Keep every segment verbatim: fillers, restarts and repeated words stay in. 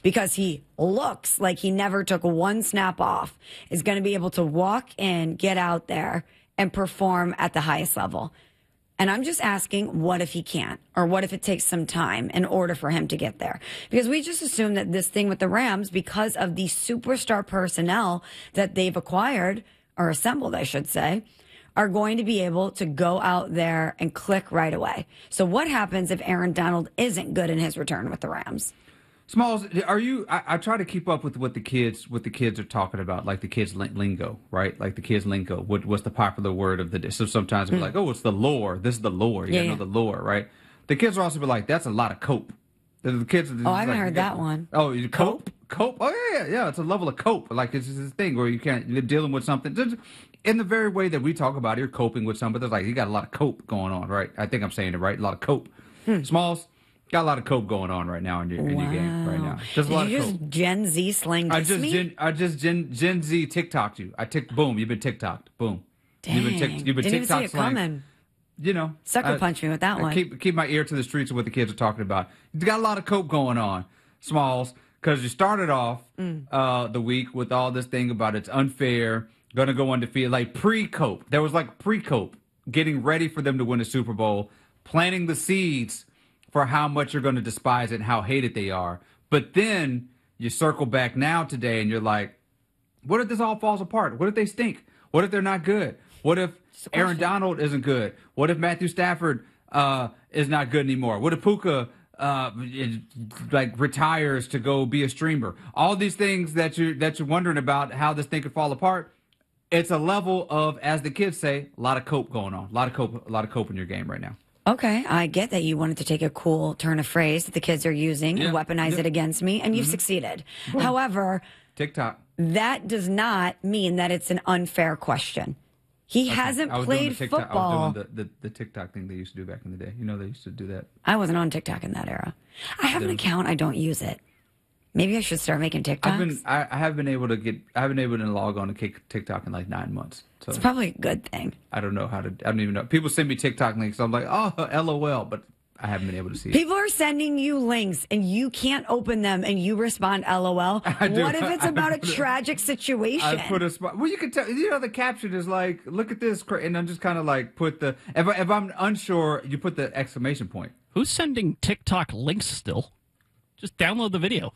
because he looks like he never took one snap off, is going to be able to walk in, get out there, and perform at the highest level. And I'm just asking, what if he can't? Or what if it takes some time in order for him to get there? Because we just assume that this thing with the Rams, because of the superstar personnel that they've acquired, or assembled, I should say, are going to be able to go out there and click right away. So what happens if Aaron Donald isn't good in his return with the Rams? Smalls, are you? I, I try to keep up with what the kids, what the kids are talking about, like the kids' lingo, right? Like the kids' lingo. What, what's the popular word of the day? So sometimes we're mm. like, oh, it's the lore. This is the lore. You yeah, gotta know yeah. the lore, right? The kids will also be like, that's a lot of cope. The, the kids. Oh, I haven't like, heard that one. Oh, you cope? Cope? Oh yeah, yeah, yeah. It's a level of cope. Like it's this thing where you can't. You're dealing with something. In the very way that we talk about, you're coping with something. There's like you got a lot of cope going on, right? I think I'm saying it right. A lot of cope. Hmm. Smalls. Got a lot of cope going on right now in your, in wow. your game right now. Just a Did lot you of just cope. Gen Z slang I just me? Gen, I just Gen, Gen Z TikToked you. I tick boom. You've been TikToked. Boom. Dang. You've been, tick, you've been Didn't TikTok even see it slang. coming. You know, sucker I, punch me with that I one. Keep keep my ear to the streets of what the kids are talking about. You got a lot of cope going on, Smalls, because you started off mm. uh, the week with all this thing about it's unfair, gonna go undefeated, like pre-cope. There was like pre-cope, getting ready for them to win the Super Bowl, planting the seeds for how much you're going to despise it and how hated they are. But then you circle back now today and you're like, what if this all falls apart? What if they stink? What if they're not good? What if Aaron Donald isn't good? What if Matthew Stafford uh, is not good anymore? What if Puka uh, is, like retires to go be a streamer? All these things that you that you're wondering about how this thing could fall apart. It's a level of, as the kids say, a lot of cope going on. A lot of cope, a lot of cope in your game right now. Okay, I get that you wanted to take a cool turn of phrase that the kids are using yeah. and weaponize yeah. it against me, and you've mm-hmm. succeeded. Boom. However, TikTok. That does not mean that it's an unfair question. He okay. hasn't played TikTok, football. I was doing the, the, the TikTok thing they used to do back in the day. You know, they used to do that. I wasn't on TikTok in that era. I have an account. I don't use it. Maybe I should start making TikToks. I've been, I, I have been able to get, I haven't been able to log on to TikTok in like nine months. So it's probably a good thing. I don't know how to, I don't even know. People send me TikTok links. So I'm like, oh, LOL, but I haven't been able to see it. People are sending you links and you can't open them and you respond LOL. I do. What if it's about a tragic situation? I put a spot. Well, you can tell, you know, the caption is like, look at this. And I'm just kind of like put the, if, I, if I'm unsure, you put the exclamation point. Who's sending TikTok links still? Just download the video.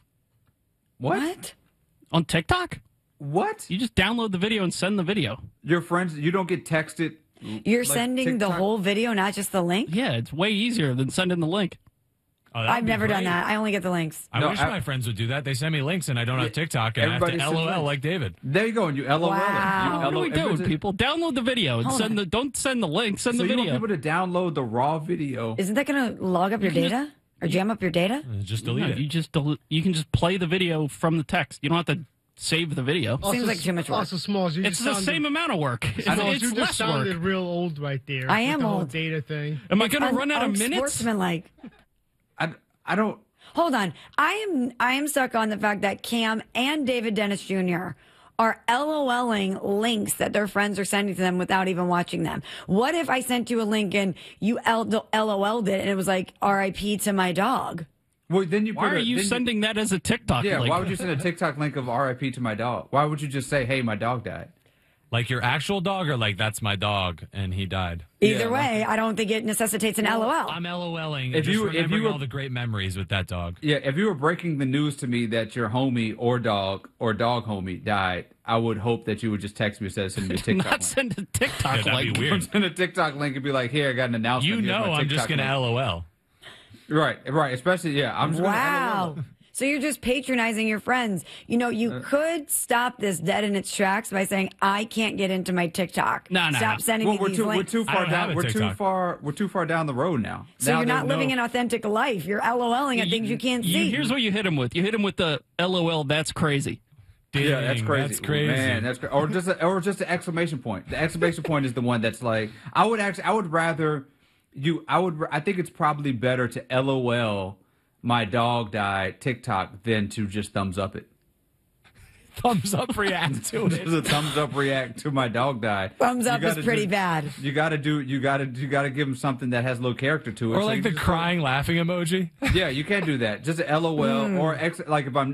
What? What? On TikTok? What? You just download the video and send the video. Your friends, you don't get texted. You're like sending TikTok? The whole video, not just the link? Yeah, it's way easier than sending the link. Oh, I've never great. done that. I only get the links. I no, wish I, my friends would do that. They send me links and I don't have TikTok and I have to LOL like David. There you go, and you LOL. Wow. What do we do with people? Download the video and Hold send on. the. Don't send the link. Send so the video. You want people to download the raw video? Isn't that going to log up your you data just, or jam up your data? Just delete no, it. You just delete, you can just play the video from the text. You don't have to save the video. Also, Seems like too much work. Also, Smalls, you it's just the sounded, same amount of work. It's, I know, it's you just less sounded work. real old right there. I am the old. Whole data thing. Am I going to run out of minutes? Sportsmanlike. I, I don't. Hold on. I am I am stuck on the fact that Cam and David Dennis Junior are LOLing links that their friends are sending to them without even watching them. What if I sent you a link and you LOL'd it and it was like R I P to my dog? Well, then you why put are a, you sending you, that as a TikTok yeah, link? Why would you send a TikTok link of R I P to my dog? Why would you just say, hey, my dog died? Like your actual dog or like that's my dog and he died? Either yeah, way, like, I don't think it necessitates an well, LOL. I'm LOLing. If just you, remembering if you were, all the great memories with that dog. Yeah, if you were breaking the news to me that your homie or dog or dog homie died, I would hope that you would just text me instead of sending me a TikTok Not link. send a TikTok yeah, that'd link. be weird. Send a TikTok link and be like, here, I got an announcement. You know I'm just going to LOL. Right, right. Especially, yeah. I'm just wow. Gonna So you're just patronizing your friends. You know, you uh, could stop this dead in its tracks by saying, "I can't get into my TikTok." No, no, Stop no. sending well, me we're these too, links. We're too far down. We're TikTok. too far. We're too far down the road now. So now you're not living no... an authentic life. You're LOLing at things you can't you, see. Here's what you hit him with. You hit him with the LOL. That's crazy. Dang, yeah, that's crazy. That's crazy, man. That's cra- or just a, or just an exclamation point. The exclamation point is the one that's like I would actually I would rather you I would I think it's probably better to LOL my dog died TikTok than to just thumbs up it. Thumbs up react to it. Just a thumbs up react to my dog died. Thumbs up is pretty do, bad. You got to do you got to you got to give him something that has low character to it. Or so like the crying laughing emoji. Yeah, you can't do that. Just a LOL mm. or ex, like if I'm